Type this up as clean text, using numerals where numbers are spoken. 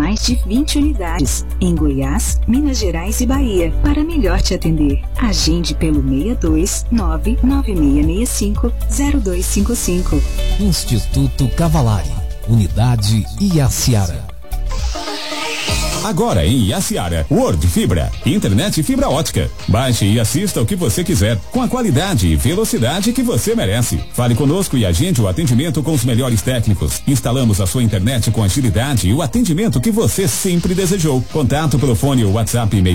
mais de 20 unidades em Goiás, Minas Gerais e Bahia. Para melhor te atender, agende pelo 62996650255. Instituto Cavalari, Unidade Iaciara. Agora em Iaciara, Word Fibra, internet e fibra ótica. Baixe e assista o que você quiser, com a qualidade e velocidade que você merece. Fale conosco e agende o atendimento com os melhores técnicos. Instalamos a sua internet com agilidade e o atendimento que você sempre desejou. Contato pelo fone ou WhatsApp e e-mail